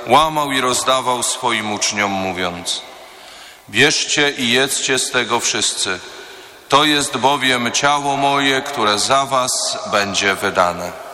łamał i rozdawał swoim uczniom, mówiąc: bierzcie i jedzcie z tego wszyscy, to jest bowiem ciało moje, które za was będzie wydane.